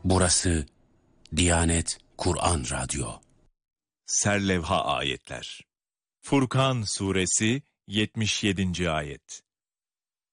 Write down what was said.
Burası Diyanet Kur'an Radyo. Serlevha ayetler. Furkan suresi 77. ayet.